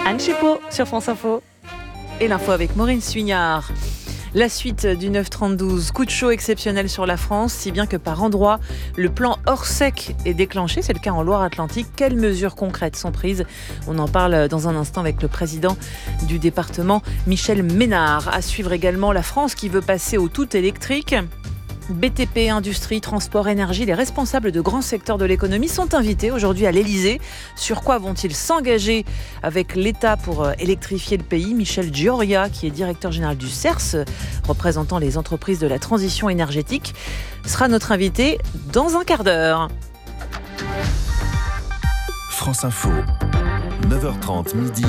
Anne Chipot sur France Info. Et l'info avec Maureen Suignard. La suite du 9-30-12, coup de chaud exceptionnel sur la France, si bien que par endroits, le plan Orsec est déclenché. C'est le cas en Loire-Atlantique. Quelles mesures concrètes sont prises ? On en parle dans un instant avec le président du département, Michel Ménard. À suivre également la France qui veut passer au tout électrique. BTP, industrie, transport, énergie, les responsables de grands secteurs de l'économie sont invités aujourd'hui à l'Elysée. Sur quoi vont-ils s'engager avec l'État pour électrifier le pays ? Michel Gioria, qui est directeur général du CERS, représentant les entreprises de la transition énergétique, sera notre invité dans un quart d'heure. France Info, 9h30 midi,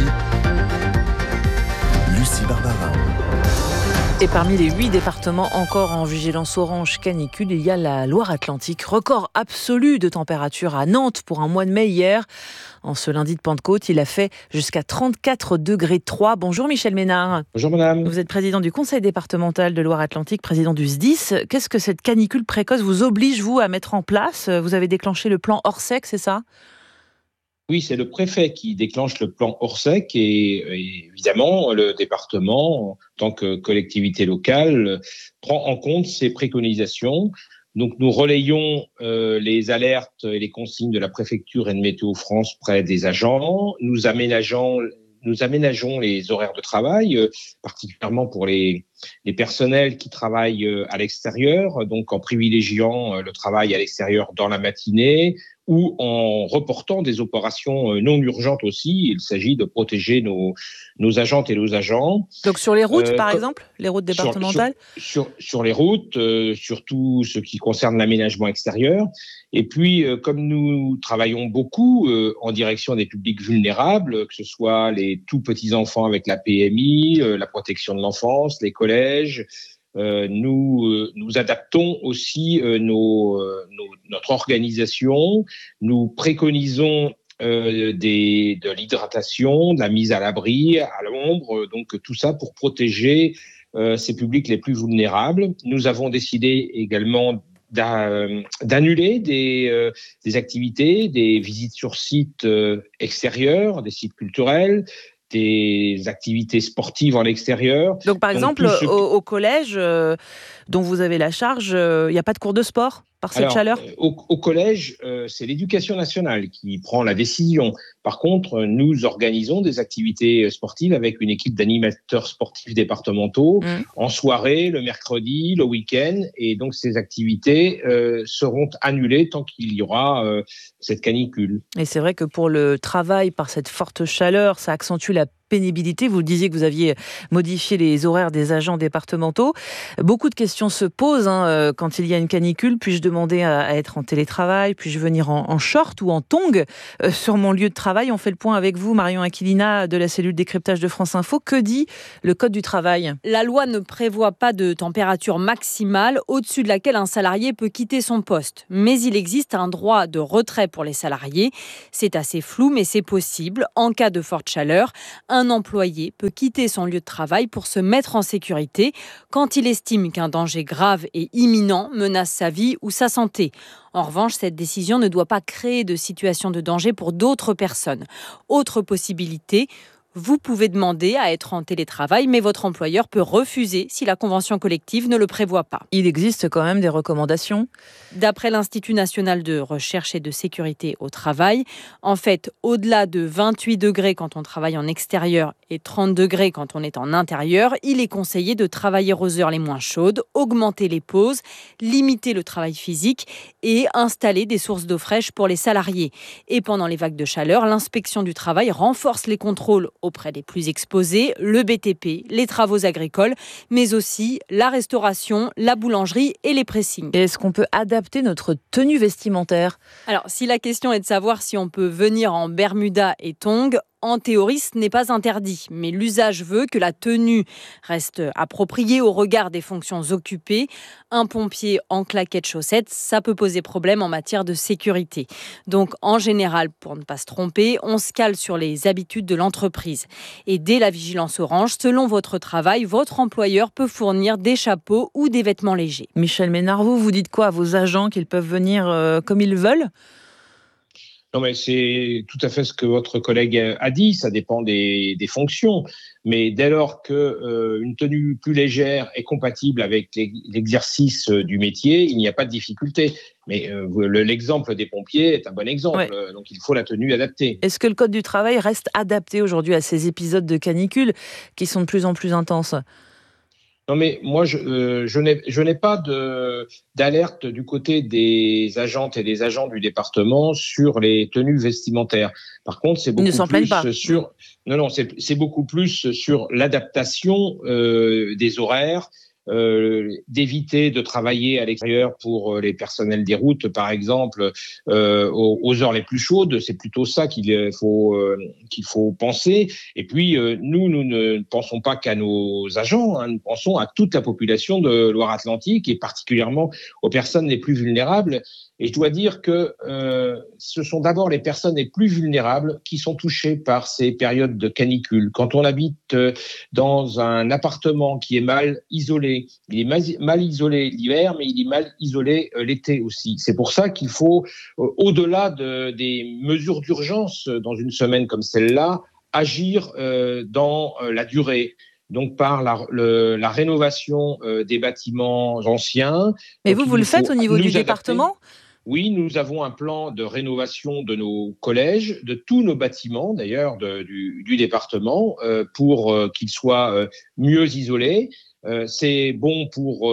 Lucie Barbarin. Et parmi les 8 départements encore en vigilance orange canicule, il y a la Loire-Atlantique. Record absolu de température à Nantes pour un mois de mai hier. En ce lundi de Pentecôte, il a fait jusqu'à 34 degrés 3. Bonjour Michel Ménard. Bonjour madame. Vous êtes président du conseil départemental de Loire-Atlantique, président du SDIS. Qu'est-ce que cette canicule précoce vous oblige, vous, à mettre en place ? Vous avez déclenché le plan Orsec, c'est ça ? Oui, c'est le préfet qui déclenche le plan Orsec et évidemment, le département, en tant que collectivité locale, prend en compte ces préconisations. Donc, nous relayons les alertes et les consignes de la préfecture et de Météo France près des agents. Nous aménageons les horaires de travail, particulièrement pour les personnels qui travaillent à l'extérieur, donc en privilégiant le travail à l'extérieur dans la matinée ou en reportant des opérations non urgentes aussi. Il s'agit de protéger nos agentes et nos agents. Donc sur les routes, par exemple, les routes départementales ? Sur les routes, surtout ce qui concerne l'aménagement extérieur. Et puis, comme nous travaillons beaucoup en direction des publics vulnérables, que ce soit les tout petits enfants avec la PMI, la protection de l'enfance, les collèges, nous adaptons aussi notre organisation. Nous préconisons de l'hydratation, de la mise à l'abri, à l'ombre, donc tout ça pour protéger ces publics les plus vulnérables. Nous avons décidé également d'annuler des activités, des visites sur sites extérieurs, des sites culturels, des activités sportives en extérieur. Donc par exemple, au collège dont vous avez la charge, il n'y a pas de cours de sport par cette chaleur ? Au collège, c'est l'éducation nationale qui prend la décision. Par contre, nous organisons des activités sportives avec une équipe d'animateurs sportifs départementaux en soirée, le mercredi, le week-end. Et donc, ces activités seront annulées tant qu'il y aura cette canicule. Et c'est vrai que pour le travail, par cette forte chaleur, ça accentue la pénibilité. Vous le disiez que vous aviez modifié les horaires des agents départementaux. Beaucoup de questions se posent quand il y a une canicule. Puis-je demander à être en télétravail ? Puis-je venir en short ou en tongs sur mon lieu de travail ? On fait le point avec vous, Marion Aquilina, de la cellule décryptage de France Info. Que dit le Code du travail ? La loi ne prévoit pas de température maximale au-dessus de laquelle un salarié peut quitter son poste. Mais il existe un droit de retrait pour les salariés. C'est assez flou, mais c'est possible. En cas de forte chaleur, un employé peut quitter son lieu de travail pour se mettre en sécurité quand il estime qu'un danger grave et imminent menace sa vie ou sa santé. En revanche, cette décision ne doit pas créer de situation de danger pour d'autres personnes. Autre possibilité, vous pouvez demander à être en télétravail, mais votre employeur peut refuser si la convention collective ne le prévoit pas. Il existe quand même des recommandations ? D'après l'Institut national de recherche et de sécurité au travail, en fait, au-delà de 28 degrés quand on travaille en extérieur et 30 degrés quand on est en intérieur, il est conseillé de travailler aux heures les moins chaudes, augmenter les pauses, limiter le travail physique et installer des sources d'eau fraîche pour les salariés. Et pendant les vagues de chaleur, l'inspection du travail renforce les contrôles auprès des plus exposés, le BTP, les travaux agricoles, mais aussi la restauration, la boulangerie et les pressings. Et est-ce qu'on peut adapter notre tenue vestimentaire ? Alors, si la question est de savoir si on peut venir en bermuda et tongs, en théorie, ce n'est pas interdit, mais l'usage veut que la tenue reste appropriée au regard des fonctions occupées. Un pompier en claquettes chaussettes, ça peut poser problème en matière de sécurité. Donc, en général, pour ne pas se tromper, on se cale sur les habitudes de l'entreprise. Et dès la vigilance orange, selon votre travail, votre employeur peut fournir des chapeaux ou des vêtements légers. Michel Ménard, vous dites quoi à vos agents qu'ils peuvent venir comme ils veulent ? Non, mais c'est tout à fait ce que votre collègue a dit. Ça dépend des fonctions. Mais dès lors que une tenue plus légère est compatible avec l'exercice du métier, il n'y a pas de difficulté. Mais l'exemple des pompiers est un bon exemple. Ouais. Donc, il faut la tenue adaptée. Est-ce que le code du travail reste adapté aujourd'hui à ces épisodes de canicule qui sont de plus en plus intenses ? Non, mais moi, je n'ai pas d'alerte du côté des agentes et des agents du département sur les tenues vestimentaires. Par contre, c'est Ils ne beaucoup s'en plaignent pas. plus sur... Non, c'est beaucoup plus sur l'adaptation des horaires, d'éviter de travailler à l'extérieur pour les personnels des routes, par exemple, aux heures les plus chaudes. C'est plutôt ça qu'il faut penser. Et puis, nous ne pensons pas qu'à nos agents, hein, nous pensons à toute la population de Loire-Atlantique et particulièrement aux personnes les plus vulnérables. Et je dois dire que ce sont d'abord les personnes les plus vulnérables qui sont touchées par ces périodes de canicule. Quand on habite dans un appartement qui est mal isolé, il est mal isolé l'hiver, mais il est mal isolé l'été aussi. C'est pour ça qu'il faut, au-delà des mesures d'urgence dans une semaine comme celle-là, agir dans la durée. Donc par la rénovation des bâtiments anciens. Mais Donc, vous le faites au niveau du adapter. département ? Oui, nous avons un plan de rénovation de nos collèges, de tous nos bâtiments d'ailleurs du département, pour qu'ils soient mieux isolés. C'est bon pour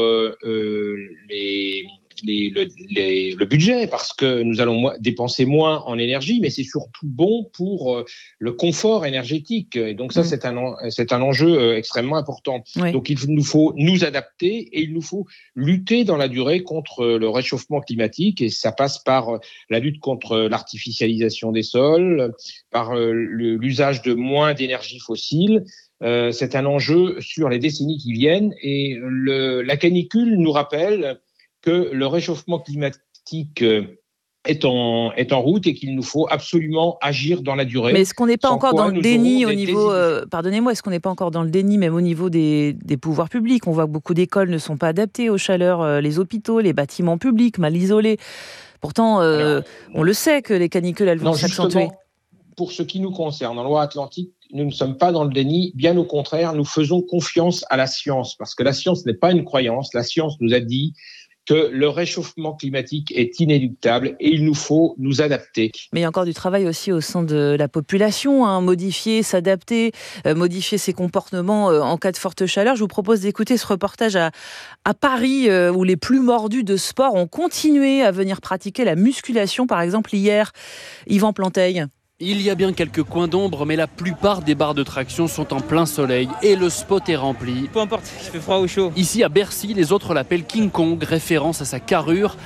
le budget parce que nous allons dépenser moins en énergie, mais c'est surtout bon pour le confort énergétique. Et donc ça, c'est un enjeu extrêmement important. Oui. Donc il nous faut nous adapter et il nous faut lutter dans la durée contre le réchauffement climatique. Et ça passe par la lutte contre l'artificialisation des sols, par l'usage de moins d'énergie fossile. C'est un enjeu sur les décennies qui viennent. Et la canicule nous rappelle que le réchauffement climatique est en route et qu'il nous faut absolument agir dans la durée. Mais est-ce qu'on n'est pas encore dans le déni au niveau... pardonnez-moi, est-ce qu'on n'est pas encore dans le déni même au niveau des pouvoirs publics ? On voit que beaucoup d'écoles ne sont pas adaptées aux chaleurs, les hôpitaux, les bâtiments publics mal isolés. Pourtant, on le sait que les canicules, elles vont s'accentuer. Pour ce qui nous concerne, en Loire-Atlantique, nous ne sommes pas dans le déni. Bien au contraire, nous faisons confiance à la science parce que la science n'est pas une croyance. La science nous a dit que le réchauffement climatique est inéluctable et il nous faut nous adapter. Mais il y a encore du travail aussi au sein de la population, hein, modifier, s'adapter, modifier ses comportements en cas de forte chaleur. Je vous propose d'écouter ce reportage à Paris où les plus mordus de sport ont continué à venir pratiquer la musculation, par exemple hier. Yvan Planteil. Il y a bien quelques coins d'ombre, mais la plupart des barres de traction sont en plein soleil et le spot est rempli. Peu importe, il fait froid ou chaud. Ici à Bercy, les autres l'appellent King Kong, référence à sa carrure,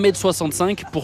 1m65 pour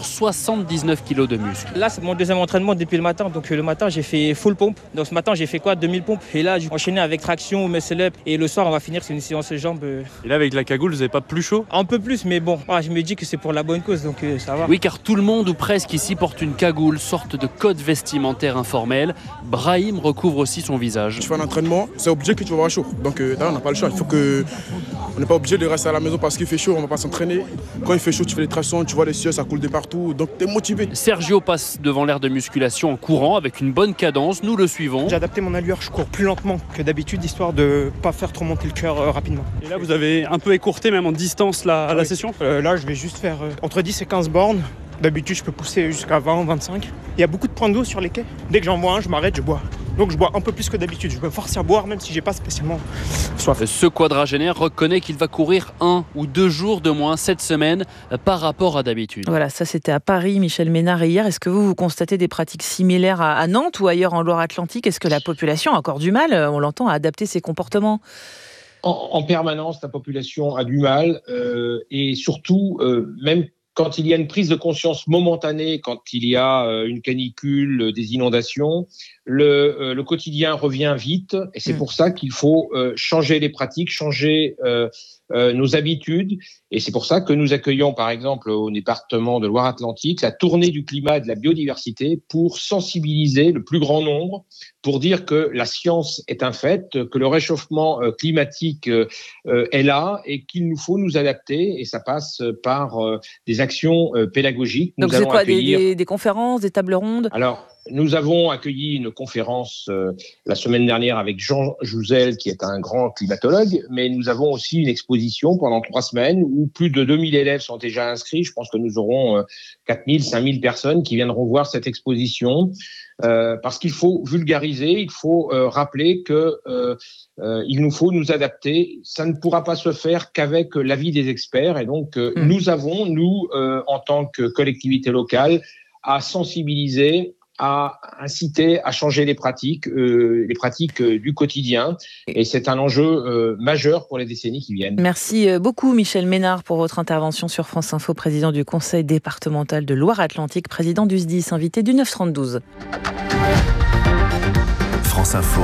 79 kg de muscles. Là, c'est mon deuxième entraînement depuis le matin. Donc le matin, j'ai fait full pompe. Donc ce matin, j'ai fait 2000 pompes. Et là, j'ai enchaîné avec traction, muscle up. Et le soir, on va finir sur une séance de jambes. Et là, avec la cagoule, vous n'avez pas plus chaud ? Un peu plus, mais bon, je me dis que c'est pour la bonne cause, donc ça va. Oui, car tout le monde ou presque ici porte une cagoule, sorte de code vestimentaire informel. Brahim recouvre aussi son visage. Tu fais un entraînement, c'est obligé que tu vas avoir chaud. Donc là, on n'a pas le choix. Il faut que... On n'est pas obligé de rester à la maison parce qu'il fait chaud, on ne va pas s'entraîner. Quand il fait chaud, tu fais les tractions, tu vois les cieux, ça coule de partout. Donc tu es motivé. Sergio passe devant l'aire de musculation en courant avec une bonne cadence. Nous le suivons. J'ai adapté mon allure, je cours plus lentement que d'habitude, histoire de ne pas faire trop monter le cœur rapidement. Et là, vous avez un peu écourté même en distance la session ? Là, je vais juste faire entre 10 et 15 bornes. D'habitude, je peux pousser jusqu'à 20 ou 25. Il y a beaucoup de points d'eau sur les quais. Dès que j'en vois un, je m'arrête, je bois. Donc je bois un peu plus que d'habitude. Je me force à boire même si j'ai pas spécialement soif. Ce quadragénaire reconnaît qu'il va courir 1 ou 2 jours de moins cette semaine par rapport à d'habitude. Voilà, ça c'était à Paris, Michel Ménard hier. Est-ce que vous constatez des pratiques similaires à Nantes ou ailleurs en Loire-Atlantique ? Est-ce que la population a encore du mal, on l'entend, à adapter ses comportements ? En permanence, la population a du mal et surtout, même quand il y a une prise de conscience momentanée, quand il y a une canicule, des inondations, le quotidien revient vite et c'est pour ça qu'il faut changer les pratiques, changer nos habitudes Et c'est pour ça que nous accueillons, par exemple, au département de Loire-Atlantique, la tournée du climat et de la biodiversité pour sensibiliser le plus grand nombre, pour dire que la science est un fait, que le réchauffement climatique est là et qu'il nous faut nous adapter. Et ça passe par des actions pédagogiques. Donc nous c'est quoi, accueillir... des conférences, des tables rondes? Alors, nous avons accueilli une conférence la semaine dernière avec Jean Jouzel, qui est un grand climatologue, mais nous avons aussi une exposition pendant 3 semaines où plus de 2000 élèves sont déjà inscrits. Je pense que nous aurons 4000, 5000 personnes qui viendront voir cette exposition parce qu'il faut vulgariser, il faut rappeler que il nous faut nous adapter. Ça ne pourra pas se faire qu'avec l'avis des experts. Et donc, nous avons, en tant que collectivité locale, à sensibiliser, à inciter à changer les pratiques du quotidien. Et c'est un enjeu majeur pour les décennies qui viennent. Merci beaucoup Michel Ménard pour votre intervention sur France Info, président du Conseil départemental de Loire-Atlantique, président du SDIS, invité du 9-32. France Info,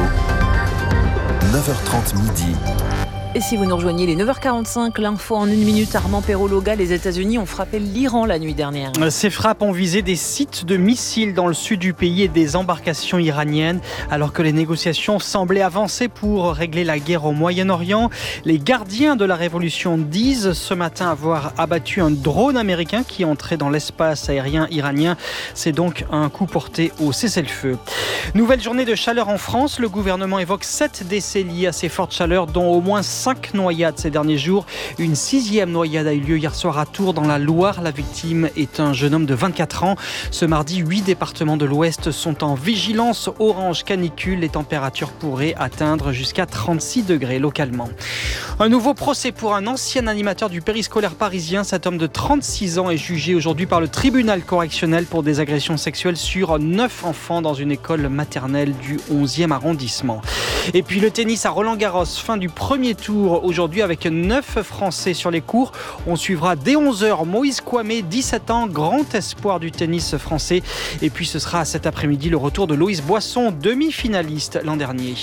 9h30 midi. Et si vous nous rejoignez, les 9h45, l'info en 1 minute, Armand Perrault-Loga, les États-Unis ont frappé l'Iran la nuit dernière. Ces frappes ont visé des sites de missiles dans le sud du pays et des embarcations iraniennes. Alors que les négociations semblaient avancer pour régler la guerre au Moyen-Orient, les gardiens de la révolution disent ce matin avoir abattu un drone américain qui entrait dans l'espace aérien iranien. C'est donc un coup porté au cessez-le-feu. Nouvelle journée de chaleur en France. Le gouvernement évoque 7 décès liés à ces fortes chaleurs, dont au moins 5 noyades ces derniers jours. Une 6e noyade a eu lieu hier soir à Tours dans la Loire. La victime est un jeune homme de 24 ans. Ce mardi, 8 départements de l'Ouest sont en vigilance orange canicule. Les températures pourraient atteindre jusqu'à 36 degrés localement. Un nouveau procès pour un ancien animateur du périscolaire parisien. Cet homme de 36 ans est jugé aujourd'hui par le tribunal correctionnel pour des agressions sexuelles sur 9 enfants dans une école maternelle du 11e arrondissement. Et puis le tennis à Roland-Garros, fin du premier tour aujourd'hui avec 9 Français sur les cours. On suivra dès 11h Moïse Kouamé, 17 ans, grand espoir du tennis français. Et puis ce sera cet après-midi le retour de Loïs Boisson, demi-finaliste l'an dernier.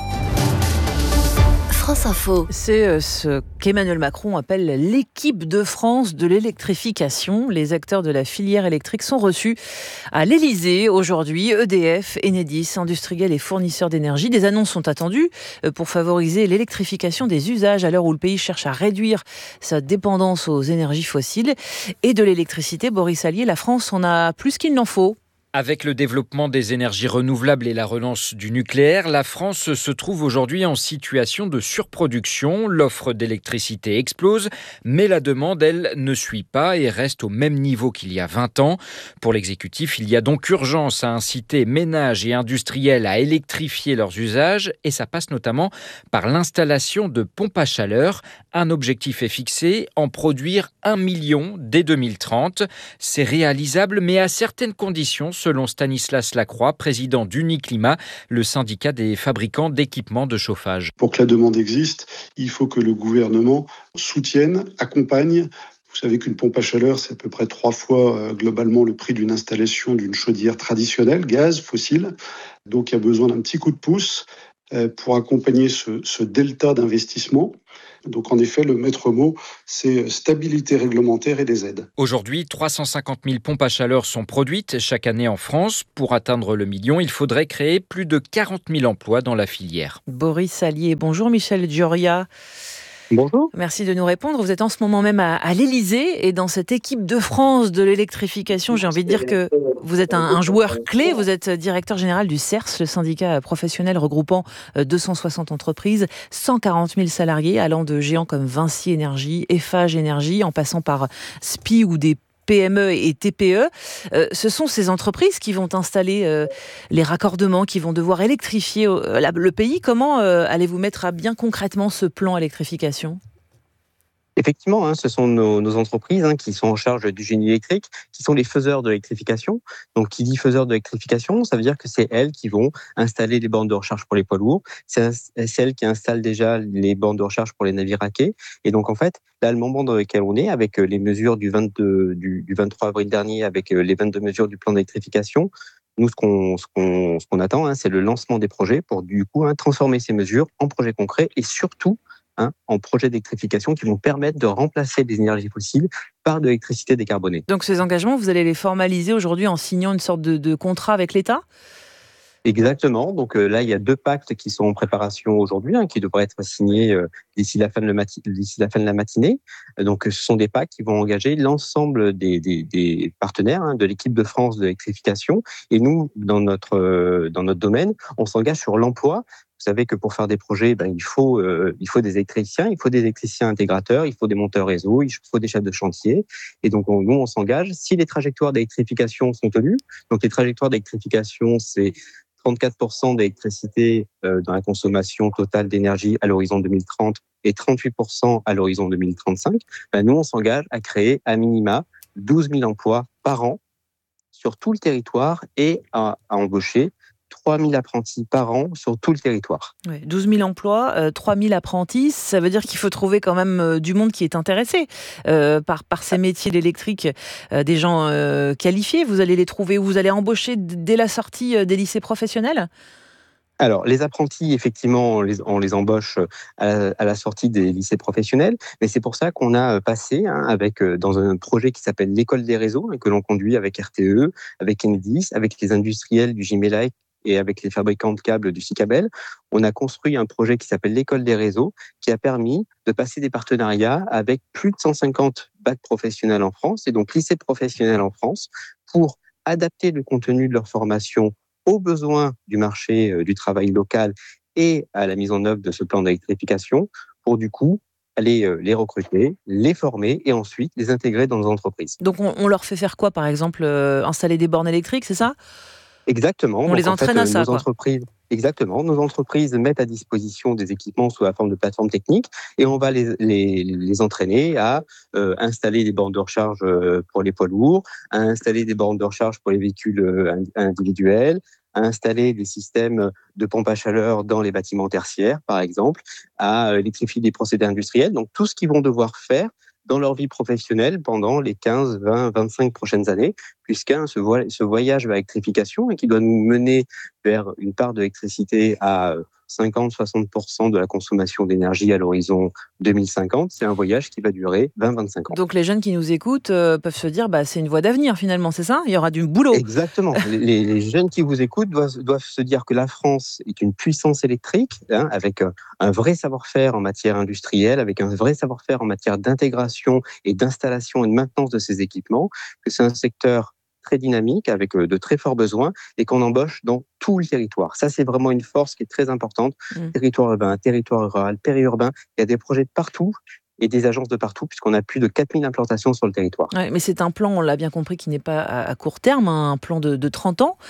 France Info. C'est ce qu'Emmanuel Macron appelle l'équipe de France de l'électrification. Les acteurs de la filière électrique sont reçus à l'Elysée aujourd'hui. EDF, Enedis, industriels et fournisseurs d'énergie. Des annonces sont attendues pour favoriser l'électrification des usages à l'heure où le pays cherche à réduire sa dépendance aux énergies fossiles. Et de l'électricité, Boris Allier, la France en a plus qu'il n'en faut. Avec le développement des énergies renouvelables et la relance du nucléaire, la France se trouve aujourd'hui en situation de surproduction. L'offre d'électricité explose, mais la demande, elle, ne suit pas et reste au même niveau qu'il y a 20 ans. Pour l'exécutif, il y a donc urgence à inciter ménages et industriels à électrifier leurs usages et ça passe notamment par l'installation de pompes à chaleur. Un objectif est fixé, en produire 1 million dès 2030. C'est réalisable, mais à certaines conditions, selon Stanislas Lacroix, président d'Uniclimat, le syndicat des fabricants d'équipements de chauffage. Pour que la demande existe, il faut que le gouvernement soutienne, accompagne. Vous savez qu'une pompe à chaleur, c'est à peu près 3 fois globalement le prix d'une installation d'une chaudière traditionnelle, gaz, fossile. Donc il y a besoin d'un petit coup de pouce pour accompagner ce delta d'investissement. Donc en effet, le maître mot, c'est stabilité réglementaire et des aides. Aujourd'hui, 350 000 pompes à chaleur sont produites chaque année en France. Pour atteindre le million, il faudrait créer plus de 40 000 emplois dans la filière. Boris Allier, bonjour Michel Gioria. Bonjour. Merci de nous répondre. Vous êtes en ce moment même à l'Elysée et dans cette équipe de France de l'électrification, j'ai envie de dire que vous êtes un joueur clé. Vous êtes directeur général du CERS, le syndicat professionnel regroupant 260 entreprises, 140 000 salariés, allant de géants comme Vinci Énergie, Eiffage Énergie, en passant par SPI ou des PME et TPE. Ce sont ces entreprises qui vont installer les raccordements, qui vont devoir électrifier le pays. Comment allez-vous mettre à bien concrètement ce plan électrification ? Effectivement, ce sont nos entreprises qui sont en charge du génie électrique, qui sont les faiseurs de l'électrification. Donc, qui dit faiseurs de l'électrification, ça veut dire que c'est elles qui vont installer les bornes de recharge pour les poids lourds. C'est elles qui installent déjà les bornes de recharge pour les navires à quai. Et donc, en fait, là, le moment dans lequel on est, avec les mesures du 23 avril dernier, avec les 22 mesures du plan d'électrification, nous, ce qu'on attend, c'est le lancement des projets pour, du coup, transformer ces mesures en projets concrets et surtout en projets d'électrification qui vont permettre de remplacer les énergies fossiles par de l'électricité décarbonée. Donc ces engagements, vous allez les formaliser aujourd'hui en signant une sorte de contrat avec l'État ? Exactement. Donc là, il y a 2 pactes qui sont en préparation aujourd'hui, qui devraient être signés d'ici la fin de la matinée. Donc ce sont des pactes qui vont engager l'ensemble des partenaires de l'équipe de France de l'électrification. Et nous, dans notre domaine, on s'engage sur l'emploi. Vous savez que pour faire des projets, il faut des électriciens, il faut des électriciens intégrateurs, il faut des monteurs réseau, il faut des chefs de chantier. Et donc nous, on s'engage. Si les trajectoires d'électrification sont tenues, donc les trajectoires d'électrification, c'est 34% d'électricité dans la consommation totale d'énergie à l'horizon 2030 et 38% à l'horizon 2035, nous, on s'engage à créer à minima 12 000 emplois par an sur tout le territoire et à embaucher 3 000 apprentis par an sur tout le territoire. Ouais, 12 000 emplois, 3 000 apprentis, ça veut dire qu'il faut trouver quand même du monde qui est intéressé par ces métiers d'électrique, des gens qualifiés. Vous allez les trouver, vous allez embaucher dès la sortie des lycées professionnels ? Alors, les apprentis, effectivement, on les embauche à la sortie des lycées professionnels, mais c'est pour ça qu'on a passé dans un projet qui s'appelle l'École des réseaux, que l'on conduit avec RTE, avec Enedis, avec les industriels du Gimelac et avec les fabricants de câbles du Sicabel. On a construit un projet qui s'appelle l'École des réseaux, qui a permis de passer des partenariats avec plus de 150 bacs professionnels en France, et donc lycées professionnels en France, pour adapter le contenu de leur formation aux besoins du marché du travail local et à la mise en œuvre de ce plan d'électrification, pour du coup aller les recruter, les former et ensuite les intégrer dans nos entreprises. Donc on leur fait faire quoi, par exemple installer des bornes électriques, c'est ça ? Exactement. On les entraîne à ça, quoi. Exactement. Nos entreprises mettent à disposition des équipements sous la forme de plateformes techniques et on va les entraîner à installer des bornes de recharge pour les poids lourds, à installer des bornes de recharge pour les véhicules individuels, à installer des systèmes de pompe à chaleur dans les bâtiments tertiaires, par exemple, à électrifier des procédés industriels. Donc tout ce qu'ils vont devoir faire dans leur vie professionnelle pendant les 15, 20, 25 prochaines années, puisqu'un ce voyage vers l'électrification qui doit nous mener vers une part d'électricité à 50-60% de la consommation d'énergie à l'horizon 2050, c'est un voyage qui va durer 20-25 ans. Donc les jeunes qui nous écoutent peuvent se dire c'est une voie d'avenir finalement, c'est ça ? Il y aura du boulot. Exactement. Les jeunes qui vous écoutent doivent se dire que la France est une puissance électrique, avec un vrai savoir-faire en matière industrielle, avec un vrai savoir-faire en matière d'intégration et d'installation et de maintenance de ces équipements, que c'est un secteur très dynamique, avec de très forts besoins, et qu'on embauche dans tout le territoire. Ça, c'est vraiment une force qui est très importante. Territoire urbain, territoire rural, périurbain, il y a des projets de partout et des agences de partout, puisqu'on a plus de 4000 implantations sur le territoire. Ouais, mais c'est un plan, on l'a bien compris, qui n'est pas à court terme, un plan de 30 ans,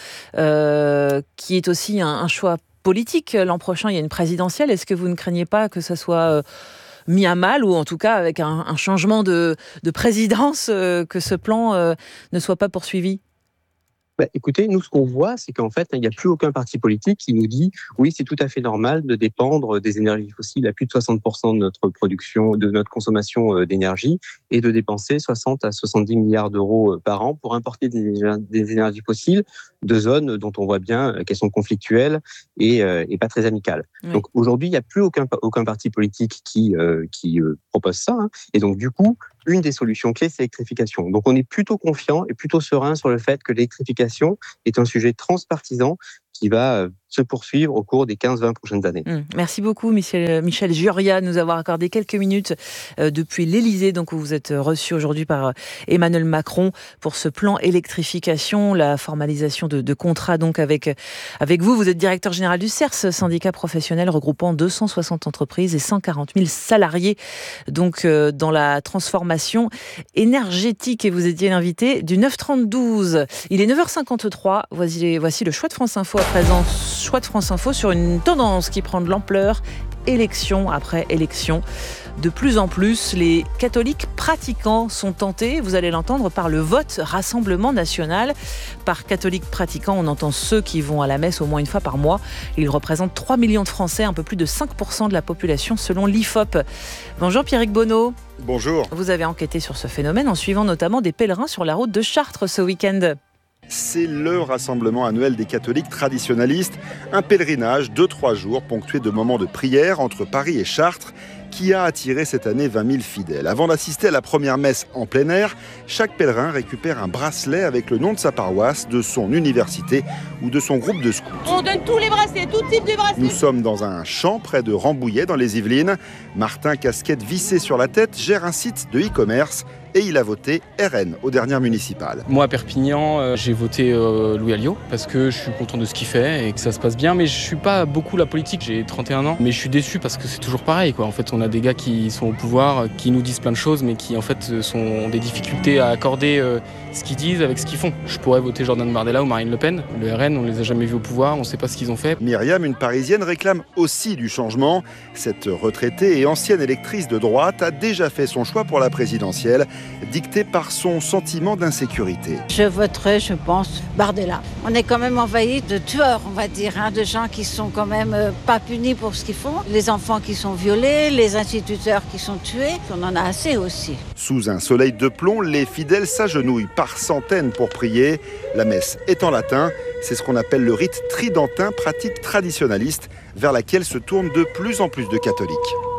qui est aussi un choix politique. L'an prochain, il y a une présidentielle. Est-ce que vous ne craignez pas que ça soit mis à mal, ou en tout cas avec un changement de présidence, que ce plan ne soit pas poursuivi ? Écoutez, nous, ce qu'on voit, c'est qu'en fait, il n'y a plus aucun parti politique qui nous dit « oui, c'est tout à fait normal de dépendre des énergies fossiles à plus de 60% de notre production, de notre consommation d'énergie, et de dépenser 60 à 70 milliards d'euros par an pour importer des énergies fossiles de zones dont on voit bien qu'elles sont conflictuelles et pas très amicales. Oui. Donc aujourd'hui, il n'y a plus aucun parti politique qui propose ça. Et donc du coup, une des solutions clés, c'est l'électrification. Donc on est plutôt confiant et plutôt serein sur le fait que l'électrification est un sujet transpartisan qui va se poursuivre au cours des 15-20 prochaines années. Merci beaucoup Michel Juria de nous avoir accordé quelques minutes depuis l'Élysée, donc où vous êtes reçu aujourd'hui par Emmanuel Macron pour ce plan électrification, la formalisation de contrats donc avec vous. Vous êtes directeur général du CERS, syndicat professionnel regroupant 260 entreprises et 140 000 salariés donc dans la transformation énergétique, et vous étiez l'invité du 9-30-12. Il est 9h53, voici le choix de France Info à présent. Choix de France Info sur une tendance qui prend de l'ampleur, élection après élection. De plus en plus, les catholiques pratiquants sont tentés, vous allez l'entendre, par le vote Rassemblement National. Par catholiques pratiquants, on entend ceux qui vont à la messe au moins une fois par mois. Ils représentent 3 millions de Français, un peu plus de 5% de la population selon l'IFOP. Bonjour Pierrick Bonneau. Bonjour. Vous avez enquêté sur ce phénomène en suivant notamment des pèlerins sur la route de Chartres ce week-end. C'est le rassemblement annuel des catholiques traditionalistes, un pèlerinage de 3 jours ponctué de moments de prière entre Paris et Chartres. qui a attiré cette année 20 000 fidèles. Avant d'assister à la première messe en plein air, chaque pèlerin récupère un bracelet avec le nom de sa paroisse, de son université ou de son groupe de scouts. On donne tous les bracelets, tout type de bracelets. Nous sommes dans un champ près de Rambouillet dans les Yvelines. Martin, casquette vissée sur la tête, gère un site de e-commerce et il a voté RN aux dernières municipales. Moi à Perpignan, j'ai voté Louis Alliot parce que je suis content de ce qu'il fait et que ça se passe bien, mais je suis pas beaucoup la politique, j'ai 31 ans, mais je suis déçu parce que c'est toujours pareil quoi. En fait, on a des gars qui sont au pouvoir, qui nous disent plein de choses, mais qui en fait ont des difficultés à accorder ce qu'ils disent avec ce qu'ils font. Je pourrais voter Jordan Bardella ou Marine Le Pen. Le RN, on les a jamais vus au pouvoir, on sait pas ce qu'ils ont fait. Myriam, une Parisienne, réclame aussi du changement. Cette retraitée et ancienne électrice de droite a déjà fait son choix pour la présidentielle, dicté par son sentiment d'insécurité. Je voterai, je pense, Bardella. On est quand même envahi de tueurs, on va dire, de gens qui sont quand même pas punis pour ce qu'ils font. Les enfants qui sont violés, les instituteurs qui sont tués, on en a assez aussi. Sous un soleil de plomb, les fidèles s'agenouillent par centaines pour prier. La messe est en latin. C'est ce qu'on appelle le rite tridentin, pratique traditionnaliste, vers laquelle se tournent de plus en plus de catholiques.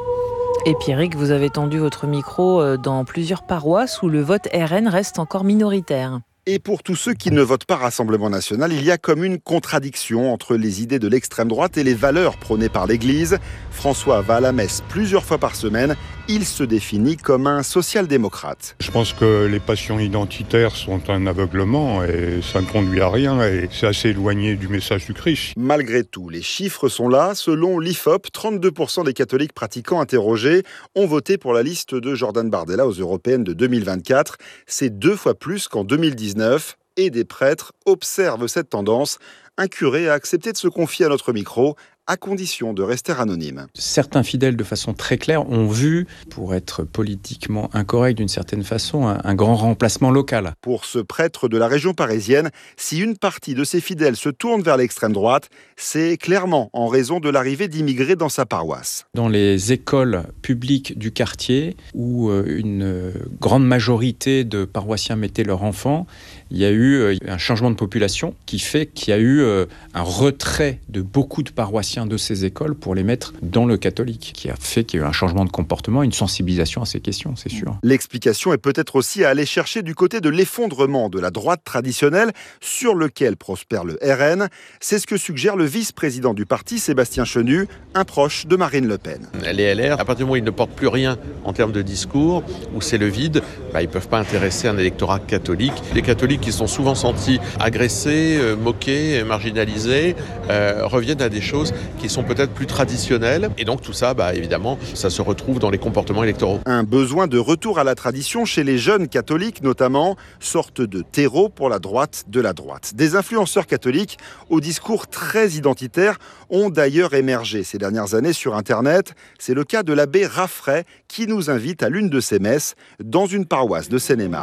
Et Pierrick, vous avez tendu votre micro dans plusieurs paroisses où le vote RN reste encore minoritaire. Et pour tous ceux qui ne votent pas Rassemblement National, il y a comme une contradiction entre les idées de l'extrême droite et les valeurs prônées par l'Église. François va à la messe plusieurs fois par semaine. Il se définit comme un social-démocrate. Je pense que les passions identitaires sont un aveuglement et ça ne conduit à rien et c'est assez éloigné du message du Christ. Malgré tout, les chiffres sont là. Selon l'IFOP, 32% des catholiques pratiquants interrogés ont voté pour la liste de Jordan Bardella aux européennes de 2024. C'est 2 fois plus qu'en 2019 et des prêtres observent cette tendance. Un curé a accepté de se confier à notre micro, à condition de rester anonyme. Certains fidèles, de façon très claire, ont vu, pour être politiquement incorrect d'une certaine façon, un grand remplacement local. Pour ce prêtre de la région parisienne, si une partie de ses fidèles se tourne vers l'extrême droite, c'est clairement en raison de l'arrivée d'immigrés dans sa paroisse. Dans les écoles publiques du quartier, où une grande majorité de paroissiens mettaient leurs enfants, il y a eu un changement de population qui fait qu'il y a eu un retrait de beaucoup de paroissiens de ces écoles pour les mettre dans le catholique, qui a fait qu'il y a eu un changement de comportement, une sensibilisation à ces questions, c'est sûr. L'explication est peut-être aussi à aller chercher du côté de l'effondrement de la droite traditionnelle sur lequel prospère le RN. C'est ce que suggère le vice-président du parti, Sébastien Chenu, un proche de Marine Le Pen. Les LR, à partir du moment où ils ne portent plus rien en termes de discours, où c'est le vide, ils ne peuvent pas intéresser un électorat catholique. Les catholiques qui sont souvent sentis agressés, moqués, marginalisés, reviennent à des choses qui sont peut-être plus traditionnelles. Et donc tout ça, évidemment, ça se retrouve dans les comportements électoraux. Un besoin de retour à la tradition chez les jeunes catholiques notamment, sorte de terreau pour la droite de la droite. Des influenceurs catholiques au discours très identitaire ont d'ailleurs émergé ces dernières années sur Internet. C'est le cas de l'abbé Raffray qui nous invite à l'une de ses messes dans une paroisse de Seine-et-Marne.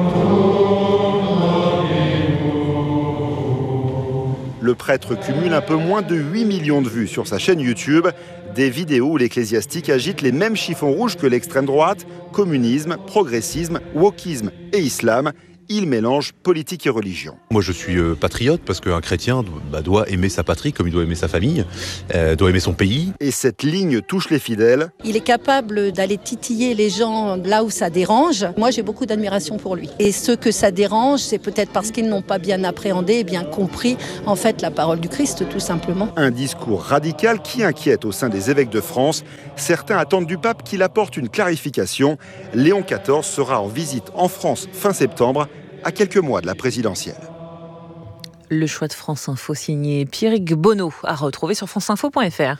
Le prêtre cumule un peu moins de 8 millions de vues sur sa chaîne YouTube. Des vidéos où l'ecclésiastique agite les mêmes chiffons rouges que l'extrême droite, communisme, progressisme, wokisme et islam. Il mélange politique et religion. Moi je suis patriote parce qu'un chrétien doit aimer sa patrie comme il doit aimer sa famille, doit aimer son pays. Et cette ligne touche les fidèles. Il est capable d'aller titiller les gens là où ça dérange. Moi j'ai beaucoup d'admiration pour lui. Et ceux que ça dérange, c'est peut-être parce qu'ils n'ont pas bien appréhendé et bien compris en fait la parole du Christ tout simplement. Un discours radical qui inquiète au sein des évêques de France. Certains attendent du pape qu'il apporte une clarification. Léon XIV sera en visite en France fin septembre, à quelques mois de la présidentielle. Le choix de France Info signé Pierrick Bonneau à retrouver sur franceinfo.fr.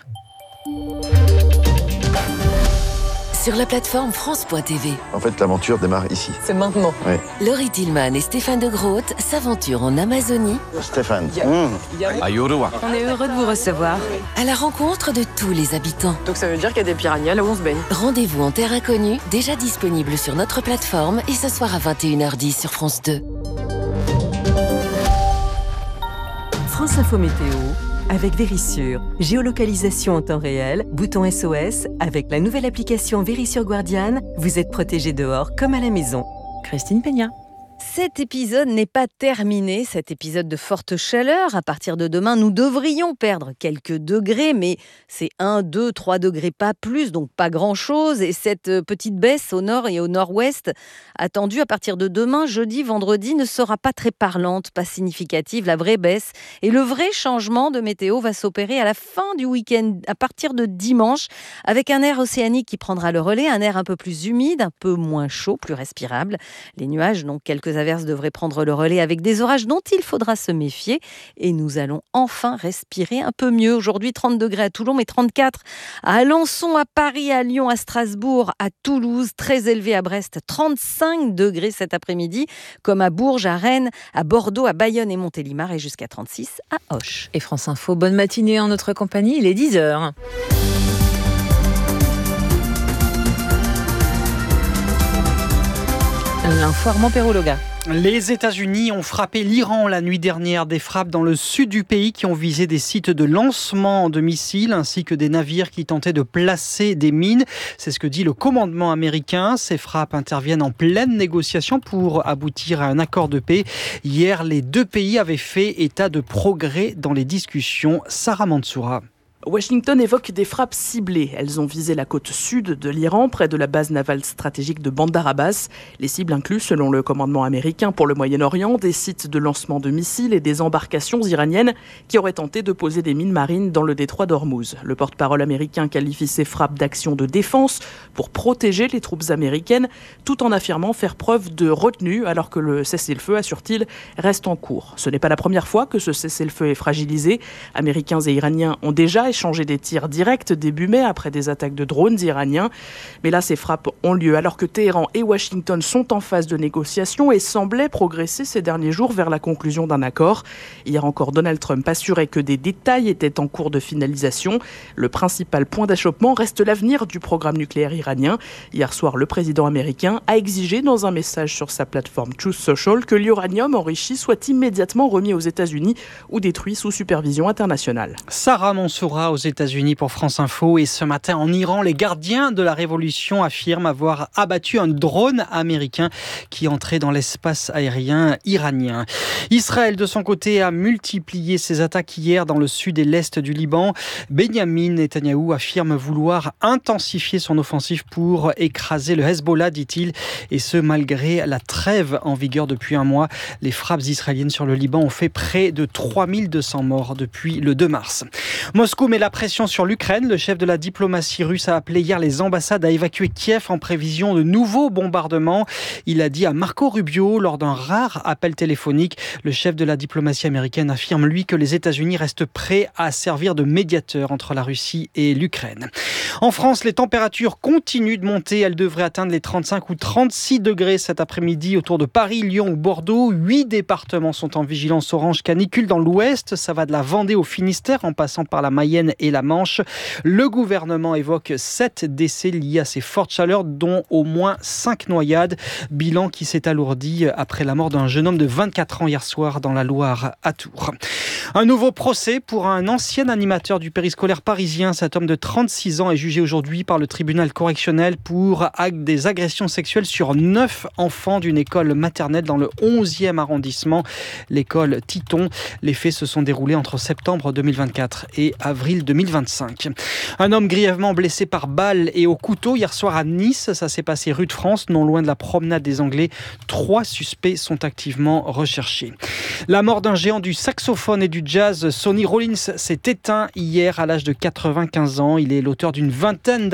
Sur la plateforme France.tv. En fait, l'aventure démarre ici. C'est maintenant. Oui. Laurie Tillman et Stéphane de Groot s'aventurent en Amazonie. Stéphane. On est heureux de vous recevoir. À la rencontre de tous les habitants. Donc ça veut dire qu'il y a des piranhas là où on se baigne. Rendez-vous en terre inconnue, déjà disponible sur notre plateforme et ce soir à 21h10 sur France 2. France Info Météo. Avec Vérissure, géolocalisation en temps réel, bouton SOS, avec la nouvelle application Vérissure Guardian, vous êtes protégé dehors comme à la maison. Christine Peña. Cet épisode n'est pas terminé, cet épisode de forte chaleur. À partir de demain, nous devrions perdre quelques degrés, mais c'est 1, 2, 3 degrés, pas plus, donc pas grand-chose. Et cette petite baisse au nord et au nord-ouest, attendue à partir de demain, jeudi, vendredi, ne sera pas très parlante, pas significative. La vraie baisse et le vrai changement de météo va s'opérer à la fin du week-end, à partir de dimanche, avec un air océanique qui prendra le relais, un air un peu plus humide, un peu moins chaud, plus respirable. Les nuages, donc quelques averses devraient prendre le relais avec des orages dont il faudra se méfier et nous allons enfin respirer un peu mieux. Aujourd'hui, 30 degrés à Toulon, mais 34 à Alençon, à Paris, à Lyon, à Strasbourg, à Toulouse, très élevé à Brest, 35 degrés cet après-midi, comme à Bourges, à Rennes, à Bordeaux, à Bayonne et Montélimar et jusqu'à 36 à Auch. Et France Info, bonne matinée en notre compagnie, il est 10h. L'info Armand Perrologa. Les États-Unis ont frappé l'Iran la nuit dernière. Des frappes dans le sud du pays qui ont visé des sites de lancement de missiles ainsi que des navires qui tentaient de placer des mines. C'est ce que dit le commandement américain. Ces frappes interviennent en pleine négociation pour aboutir à un accord de paix. Hier, les deux pays avaient fait état de progrès dans les discussions. Sarah Mansoura. Washington évoque des frappes ciblées. Elles ont visé la côte sud de l'Iran, près de la base navale stratégique de Bandar Abbas. Les cibles incluent, selon le commandement américain pour le Moyen-Orient, des sites de lancement de missiles et des embarcations iraniennes qui auraient tenté de poser des mines marines dans le détroit d'Ormuz. Le porte-parole américain qualifie ces frappes d'actions de défense pour protéger les troupes américaines, tout en affirmant faire preuve de retenue alors que le cessez-le-feu, assure-t-il, reste en cours. Ce n'est pas la première fois que ce cessez-le-feu est fragilisé. Américains et Iraniens ont déjà échanger des tirs directs début mai après des attaques de drones iraniens. Mais là, ces frappes ont lieu alors que Téhéran et Washington sont en phase de négociation et semblaient progresser ces derniers jours vers la conclusion d'un accord. Hier encore, Donald Trump assurait que des détails étaient en cours de finalisation. Le principal point d'achoppement reste l'avenir du programme nucléaire iranien. Hier soir, le président américain a exigé dans un message sur sa plateforme Truth Social que l'uranium enrichi soit immédiatement remis aux États-Unis ou détruit sous supervision internationale. Sarah Mansoura aux États-Unis pour France Info. Et ce matin en Iran, les gardiens de la révolution affirment avoir abattu un drone américain qui entrait dans l'espace aérien iranien. Israël, de son côté, a multiplié ses attaques hier dans le sud et l'est du Liban. Benyamin Netanyahou affirme vouloir intensifier son offensive pour écraser le Hezbollah, dit-il, et ce malgré la trêve en vigueur depuis un mois. Les frappes israéliennes sur le Liban ont fait près de 3200 morts depuis le 2 mars. Moscou met la pression sur l'Ukraine. Le chef de la diplomatie russe a appelé hier les ambassades à évacuer Kiev en prévision de nouveaux bombardements. Il a dit à Marco Rubio lors d'un rare appel téléphonique. Le chef de la diplomatie américaine affirme, lui, que les États-Unis restent prêts à servir de médiateur entre la Russie et l'Ukraine. En France, les températures continuent de monter. Elles devraient atteindre les 35 ou 36 degrés cet après-midi autour de Paris, Lyon ou Bordeaux. 8 départements sont en vigilance orange canicule dans l'ouest. Ça va de la Vendée au Finistère en passant par la Mayenne et la Manche. Le gouvernement évoque 7 décès liés à ces fortes chaleurs, dont au moins 5 noyades. Bilan qui s'est alourdi après la mort d'un jeune homme de 24 ans hier soir dans la Loire à Tours. Un nouveau procès pour un ancien animateur du périscolaire parisien. Cet homme de 36 ans est jugé aujourd'hui par le tribunal correctionnel pour des agressions sexuelles sur 9 enfants d'une école maternelle dans le 11e arrondissement, l'école Titon. Les faits se sont déroulés entre septembre 2024 et avril 2025. Un homme grièvement blessé par balle et au couteau hier soir à Nice. Ça s'est passé rue de France, non loin de la promenade des Anglais. 3 suspects sont activement recherchés. La mort d'un géant du saxophone et du jazz, Sonny Rollins, s'est éteint hier à l'âge de 95 ans. Il est l'auteur d'une vingtaine